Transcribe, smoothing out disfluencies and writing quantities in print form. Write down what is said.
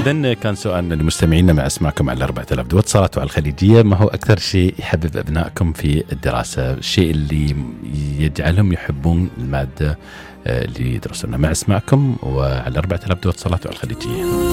إذن كان سؤالنا لمستمعينا ما أسمعكم على 4000 دو اتصالات على الخليجية، ما هو أكثر شيء يحبب أبنائكم في الدراسة، الشيء اللي يجعلهم يحبون المادة اللي يدرسونها؟ ما أسمعكم وعلى 4000 دو اتصالات على الخليجية.